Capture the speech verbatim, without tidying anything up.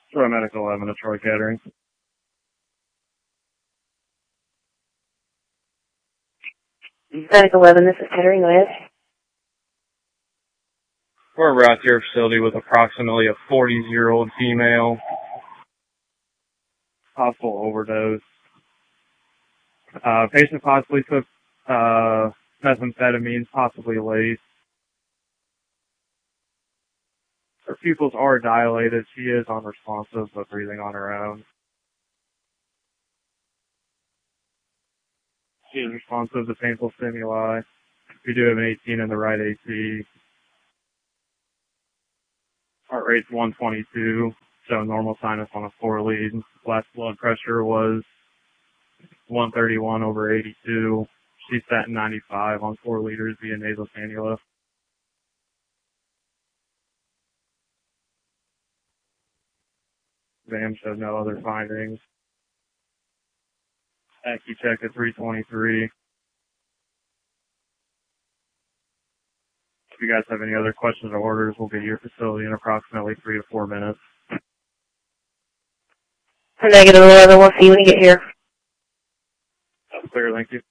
Troy Medical eleven to Troy Catering. Medical eleven, this is Kettering with. We're a rat care facility with approximately a forty-year-old female. Possible overdose. Uh, patient possibly took uh, methamphetamines, possibly laced. Her pupils are dilated. She is unresponsive, but breathing on her own. She is responsive to painful stimuli. We do have an eighteen in the right A C. Heart rate's one twenty-two, so normal sinus on a four lead. Last blood pressure was one thirty-one over eighty-two. She's sat in ninety-five on four liters via nasal cannula. Exam showed no other findings. AccuCheck at three twenty-three. If you guys have any other questions or orders, we'll be at your facility in approximately three to four minutes. Negative eleven, we'll see you when you get here. That's clear, thank you.